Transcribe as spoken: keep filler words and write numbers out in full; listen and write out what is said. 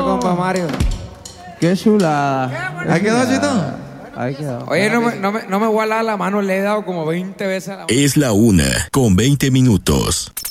compa Mario. Qué chulada. ¿Ahí quedó, Chito? Ahí quedó. Oye, no me, no, me, no me voy a lavar la mano, le he dado como veinte veces a la mano. Es la una con veinte minutos.